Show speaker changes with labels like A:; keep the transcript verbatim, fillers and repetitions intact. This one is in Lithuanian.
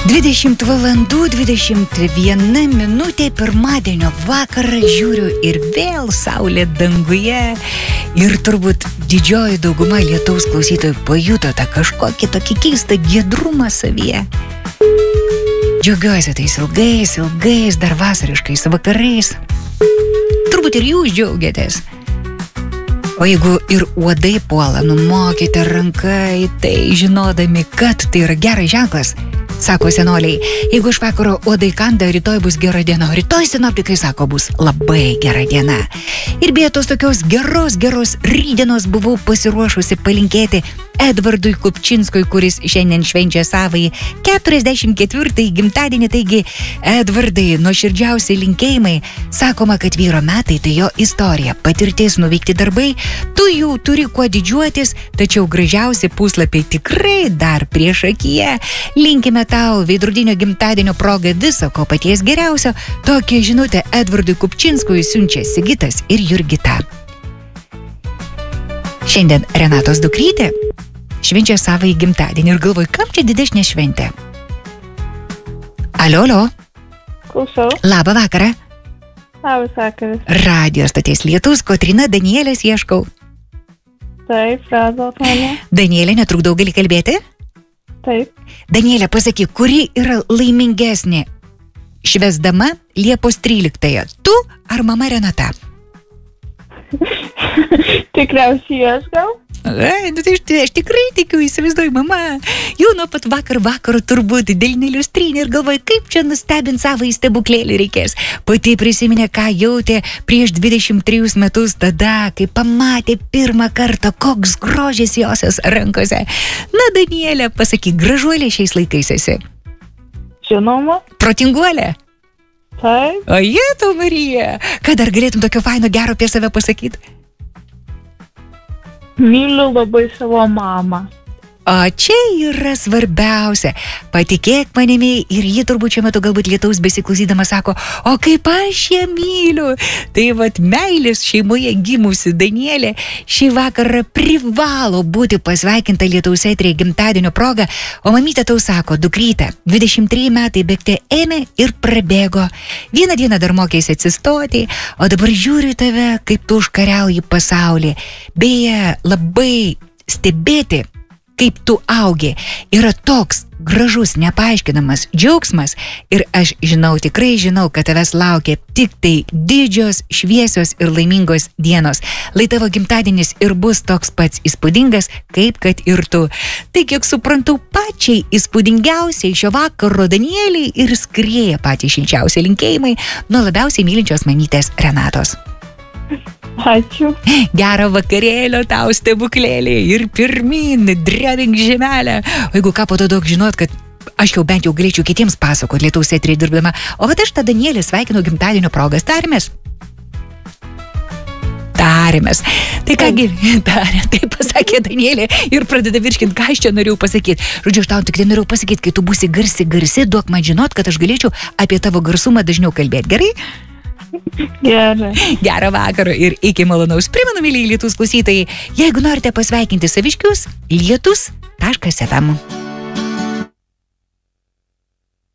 A: dvidešimt valandų, dvidešimt viena minutė, pirmadienio vakarą žiūriu ir vėl saulė danguje. Ir turbūt didžioji dauguma lietaus klausytojų pajuto tą kažkokį tokį keistą giedrumą savyje. Džiaugiuosi tais ilgais, ilgais, dar vasariškais vakarais. Turbūt ir jūs džiaugiatės. O jeigu ir uodai puola, numokite ranką į tai, žinodami, kad tai yra geras ženklas. Sako senoliai, jeigu iš vakaro uodai kanda, rytoj bus gera diena, o rytoj sinoptikai sako, bus labai gera diena. Ir beje, tos tokios geros, geros rydienos buvau pasiruošusi palinkėti Edvardui Kupčinskui, kuris šiandien švenčia savąjį keturiasdešimt ketvirtąjį gimtadienį. Taigi, Edvardai, nuoširdžiausi linkėjimai. Sakoma, kad vyro metai tai jo istorija, patirtis, nuveikti darbai. Tu jau turi kuo didžiuotis, tačiau gražiausi puslapiai tikrai dar prieš akiją. Linkime tau veidrodinio gimtadienio proga viso ko paties geriausio. Tokią žinutę Edvardui Kupčinskui siunčia Sigitas ir Jurgita. Šiandien Renatos dukrytė švenčia savąjį gimtadienį ir galvoju, kam čia didesnė šventė? Alio, alio.
B: Klausau.
A: Labą vakarą.
B: Labas vakaras.
A: Radio stoties Lietus, Kotryna, Danielės ieškau.
B: Taip, radot mane.
A: Danielė, netrukdau, gali kalbėti?
B: Taip.
A: Danielė, pasakyk, kuri yra laimingesnė švęsdama Liepos tryliktąją? Tu ar mama Renata?
B: Tikriausiai aš gal?
A: Ai, nu tai aš, aš tikrai tikiu, įsivaizduoju, mama. Jau nuo pat vakar vakaro turbūt dėlnelius trynė ir galvoja, kaip čia nustebint savąjį stebuklėlį reikės. Pati prisiminė, ką jautė prieš dvidešimt trejus metus tada, kai pamatė pirmą kartą, koks grožis josios rankose. Na, Danielė, pasakyk, gražuolė šiais laikais esi?
B: Žinoma.
A: Protinguolė?
B: Taip.
A: O jie tau, Marija. Ką dar galėtum tokio faino gero apie save pasakyti?
B: Myliu labai savo mamą.
A: O čia yra svarbiausia. Patikėk manimi, ir ji turbūt šiuo metu galbūt lietaus besiklausydama sako, o kaip aš ją myliu. Tai vat meilės šeimoje gimusi Danielė šį vakarą privalo būti pasveikinta lietaus eteryje gimtadienio proga, o mamytė tau sako, dukryte, dvidešimt treji metai bėgte ėmė ir prabėgo. Vieną dieną dar mokėsi atsistoti, o dabar žiūri tave, kaip tu užkariauji pasaulį. Beje, labai stebėti, kaip tu augi, yra toks gražus, nepaaiškinamas džiaugsmas ir aš žinau, tikrai žinau, kad tavęs laukia tik tai didžios, šviesios ir laimingos dienos. Lai tavo gimtadienis ir bus toks pats įspūdingas, kaip kad ir tu. Tai kiek suprantu, pačiai įspūdingiausiai šio vakaro Danieliai ir skrieja patys šilčiausi linkėjimai nuo labiausiai mylinčios mamytės Renatos.
B: Ačiū.
A: Gero vakarėlio tau, stebuklėlį, ir pirmin, drebink žemelę. O jeigu ką, po to daug žinot, kad aš jau bent jau galėčiau kitiems pasakoti lietaus eteryje dirbdama. O vat aš tą Danielį sveikinu gimtadienio progas. Tarėmės? Tarėmės. Tai kągi, tarė, tai pasakė Danielė ir pradeda virškinti, ką aš čia norėjau pasakyti. Žodžiu, aš tau tik tai norėjau pasakyti, kai tu būsi garsi, garsi, duok man žinot, kad aš galėčiau apie tavo garsumą dažniau kalbėti. Gerai?
B: Gerai.
A: Gero vakaro ir iki malonaus. Primenu, mylėjai Lietus klausytojai, jeigu norite pasveikinti saviškius, lietus taškas ef em.